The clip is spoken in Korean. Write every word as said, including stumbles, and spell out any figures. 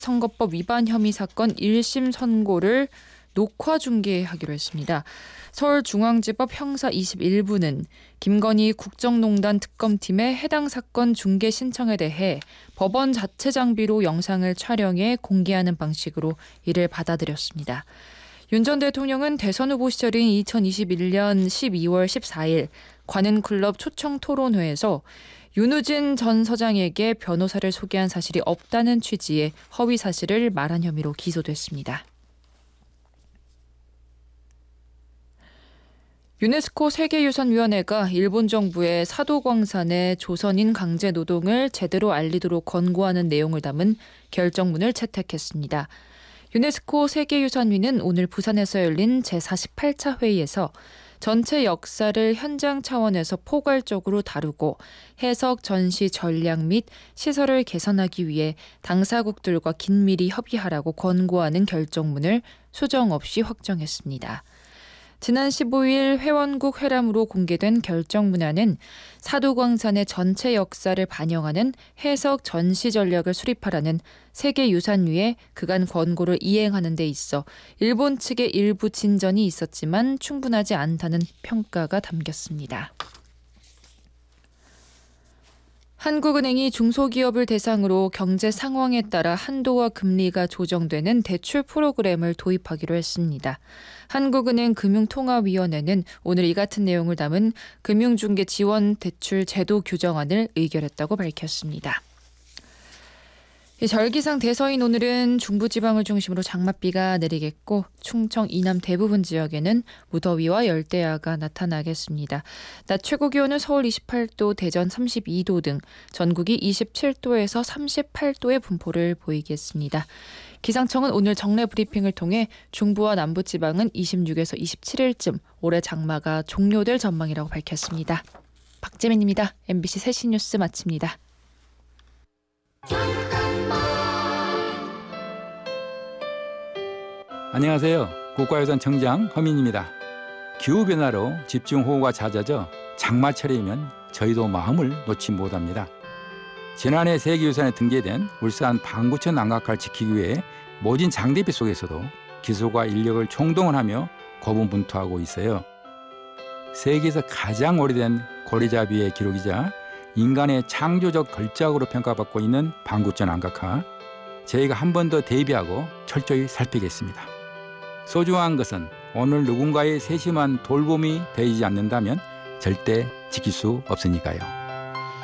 선거법 위반 혐의 사건 일 심 선고를 녹화 중계하기로 했습니다. 서울중앙지법 형사 이십일 부는 김건희 국정농단 특검팀의 해당 사건 중계 신청에 대해 법원 자체 장비로 영상을 촬영해 공개하는 방식으로 이를 받아들였습니다. 윤 전 대통령은 대선 후보 시절인 이천이십일 년 십이월 십사일 관훈클럽 초청 토론회에서 윤우진 전 서장에게 변호사를 소개한 사실이 없다는 취지의 허위 사실을 말한 혐의로 기소됐습니다. 유네스코 세계유산위원회가 일본 정부의 사도광산의 조선인 강제 노동을 제대로 알리도록 권고하는 내용을 담은 결정문을 채택했습니다. 유네스코 세계유산위는 오늘 부산에서 열린 제사십팔 차 회의에서 전체 역사를 현장 차원에서 포괄적으로 다루고 해석, 전시, 전략 및 시설을 개선하기 위해 당사국들과 긴밀히 협의하라고 권고하는 결정문을 수정 없이 확정했습니다. 지난 십오일 회원국 회람으로 공개된 결정문안은 사도광산의 전체 역사를 반영하는 해석 전시 전략을 수립하라는 세계유산위의 그간 권고를 이행하는 데 있어 일본 측의 일부 진전이 있었지만 충분하지 않다는 평가가 담겼습니다. 한국은행이 중소기업을 대상으로 경제 상황에 따라 한도와 금리가 조정되는 대출 프로그램을 도입하기로 했습니다. 한국은행 금융통화위원회는 오늘 이 같은 내용을 담은 금융중개 지원 대출 제도 규정안을 의결했다고 밝혔습니다. 절기상 대서인 오늘은 중부지방을 중심으로 장맛비가 내리겠고 충청 이남 대부분 지역에는 무더위와 열대야가 나타나겠습니다. 낮 최고 기온은 서울 이십팔 도, 대전 삼십이 도 등 전국이 이십칠 도에서 삼십팔 도의 분포를 보이겠습니다. 기상청은 오늘 정례 브리핑을 통해 중부와 남부지방은 이십육에서 이십칠일쯤 올해 장마가 종료될 전망이라고 밝혔습니다. 박재민입니다. 엠비씨 세시 뉴스 마칩니다. 안녕하세요. 국가유산 청장 허민입니다. 기후변화로 집중호우가 잦아져 장마철이면 저희도 마음을 놓지 못합니다. 지난해 세계유산에 등재된 울산 방구천 안각화를 지키기 위해 모진 장대비 속에서도 기술과 인력을 총동원하며 고군분투하고 있어요. 세계에서 가장 오래된 고리잡이의 기록이자 인간의 창조적 걸작으로 평가받고 있는 방구천 안각화, 저희가 한 번 더 대비하고 철저히 살피겠습니다. 소중한 것은 오늘 누군가의 세심한 돌봄이 되지 않는다면 절대 지킬 수 없으니까요.